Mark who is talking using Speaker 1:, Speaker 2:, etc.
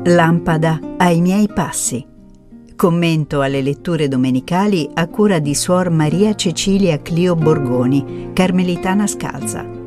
Speaker 1: Lampada ai miei passi. Commento alle letture domenicali a cura di Suor Maria Cecilia Clio Borgoni, carmelitana scalza.